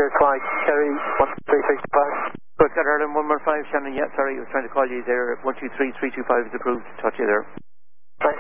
Clear twice, Kerry 12335. Good, got Ireland 115, Shannon, yeah, sorry, I was trying to call you there. 123325 is approved. Talk to you there.